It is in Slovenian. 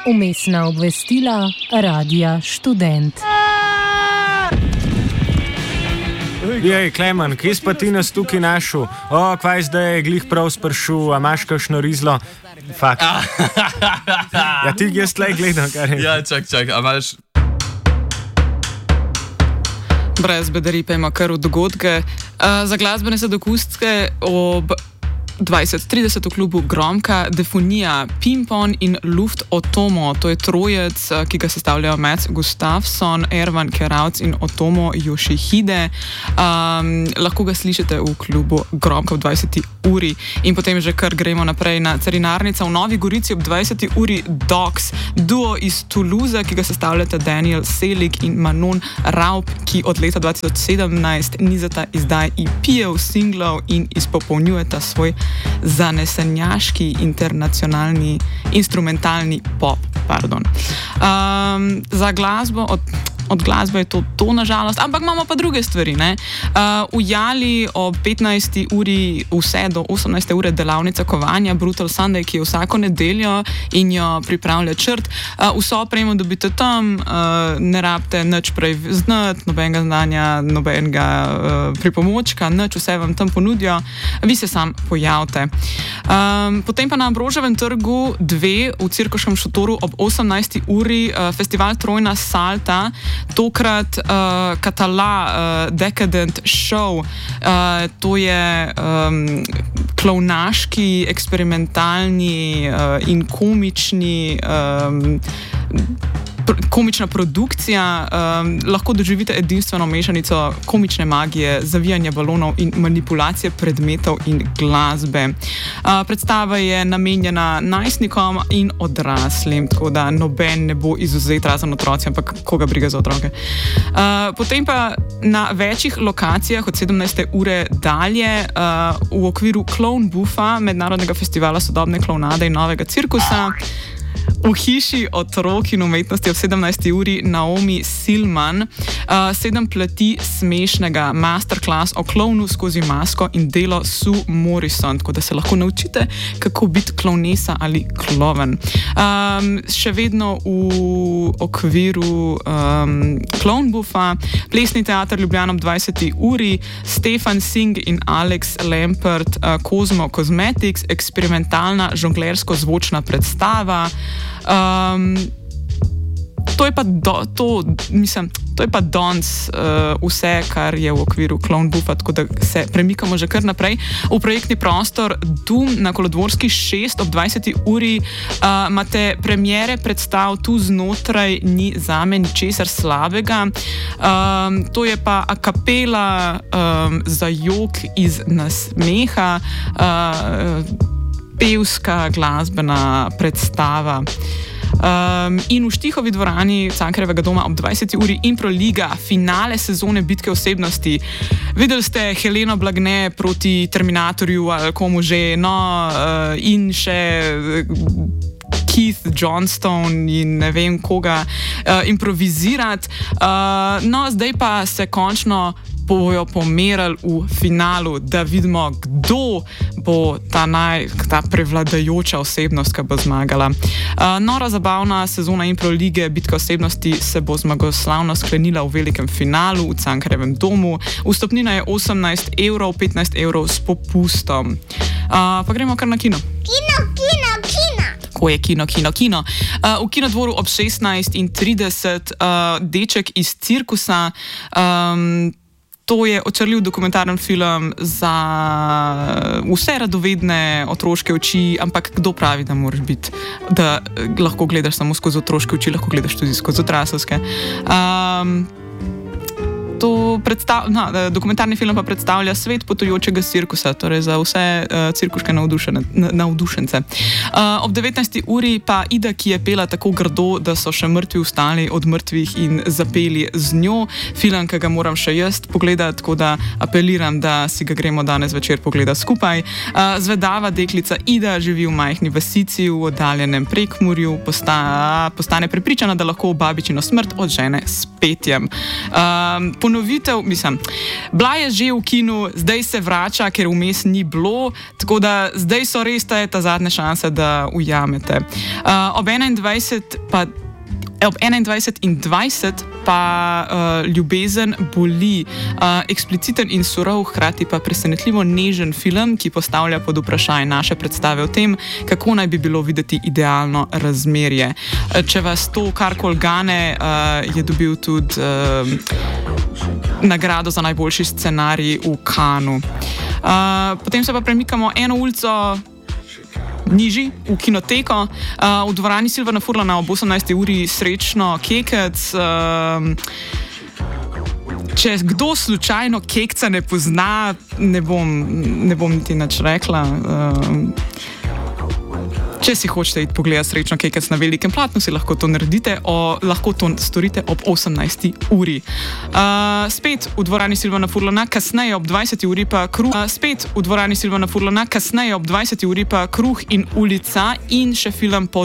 Vmesna obvestila Radia Študent. Jej, Klemen, kje si pa ti nas tukaj našel? Kvaj zdaj je glih prav spršul, a imaš kakšno rizlo? Fakt. Ja, ti jaz tlej gledam, kar je. Ja, čak, a imaš... Brez bedarij pa ima kar v dogodke. Za glasbene sadokustke ob 20:30 v klubu Gromka Defonija, Pimpon in Luft Otomo. To je trojec, ki ga sestavljajo Mats Gustafsson, Erwan Kerouac in Otomo Yoshihide. Lahko ga slišite v klubu Gromka ob 20. uri. In potem že kar gremo naprej na Carinarnica v Novi Gorici ob 20. uri Dogs, duo iz Toulouse, ki ga sestavljata Daniel Selig in Manon Raub, ki od leta 2017 nizata izdaj EP-jev, singlov in izpopolnjujeta svoj zanesenjaški internacionalni instrumentalni pop. Za glasbo od glasbe je to nažalost, ampak imamo pa druge stvari. V Jali ob 15. uri vse do 18. ure delavnica kovanja Brutal Sunday, ki je vsako nedeljo in jo pripravlja Črt. Vso opremo dobite tam, ne rabite nič prej znati, nobenega znanja, nobenega pripomočka, nič, vse vam tam ponudijo, vi se sam pojavite. Potem pa na Ambroževem trgu 2 v Cirkuškem šotoru ob 18. uri festival Trojna Salta, tokrat Katala Decadent Show. To je klovnaški, eksperimentalni in komična produkcija. Lahko doživite edinstveno mešanico komične magije, zavijanja balonov in manipulacije predmetov in glasbe. Predstava je namenjena najstnikom in odraslim, tako da noben ne bo izuzet, razen otroci, ampak koga briga za otroke. Potem pa na večjih lokacijah od 17. ure dalje v okviru Clown Buffa, mednarodnega festivala sodobne klovnade in novega cirkusa, v hiši otrok in umetnosti ob 17. uri Naomi Silman, 7 plati smešnega masterclass o klovnu skozi masko in delo Sue Morrison, tako da se lahko naučite, kako biti klovnesa ali kloven. Še vedno v okviru Clown Buffa, Plesni teater Ljubljana ob 20. uri, Stefan Singh in Alex Lampert, Cosmo Cosmetics, eksperimentalna žonglersko-zvočna predstava. To je pa danes vse, kar je v okviru Clown Buffa, tako da se premikamo že kar naprej. V projektni prostor Doom na Kolodvorski 6 ob 20. uri imate premiere predstav tu znotraj, ni zame ničesar slabega. To je pa a cappella za jok iz nasmeha, pevska glasbena predstava. In v Štihovi dvorani Cankarjevega doma ob 20. uri Improliga, finale sezone Bitke osebnosti. Videli ste Heleno Blagne proti Terminatorju ali komu že, in še Keith Johnstone in ne vem koga improvizirati. Zdaj pa se končno bojo pomerali v finalu, da vidimo, kdo bo ta prevladajoča osebnost, ki bo zmagala. Nora zabavna sezona Improlige Bitka osebnosti se bo zmagoslavno sklenila v velikem finalu v Cankarjevem domu. Vstopnina je 18 €, 15 € s popustom. Pa gremo kar na kino. Tako je, kino. V Kinodvoru ob 16:30 Deček iz cirkusa. To je očarljiv dokumentarni film za vse radovedne otroške oči, ampak kdo pravi, da moraš biti, da lahko gledaš samo skozi otroške oči, lahko gledaš tudi skozi odraslovske. Dokumentarni film pa predstavlja svet potujočega cirkusa, torej za vse cirkuške navdušence. Ob 19. uri pa Ida, ki je pela tako grdo, da so še mrtvi vstali od mrtvih in zapeli z njo. Film, ki ga moram še jaz pogledati, tako da apeliram, da si ga gremo danes večer pogledati skupaj. Zvedava deklica Ida živi v majhni vasici v oddaljenem Prekmurju, postane prepričana, da lahko babičino smrt odžene s petjem. ponovitev, mislim, bila je že v kinu, zdaj se vrača, ker vmes ni bilo, tako da zdaj so res ta zadnja šansa, da ujamete. Ob 21:20 pa ljubezen boli. Ekspliciten in surov, hkrati pa presenetljivo nežen film, ki postavlja pod vprašanje naše predstave o tem, kako naj bi bilo videti idealno razmerje. Če vas to karkoli gane, je dobil tudi nagrado za najboljši scenarij v Cannesu. Potem se pa premikamo eno ulico nižji, v kinoteko, v dvorani Silvana Furlana ob 18. uri Srečno Kekec. Če kdo slučajno Kekca ne pozna, ne bom niti nič rekla. Če si hočete iti pogledati Srečno Kekec na velikem platnu, si lahko to naredite, lahko to storite ob 18. uri. Spet v dvorani Silvana Furlana, kasneje ob 20. uri pa Kruh. Spet v dvorani Silvana Furlana, kasneje ob 20. uri pa Kruh in ulica in še film Pod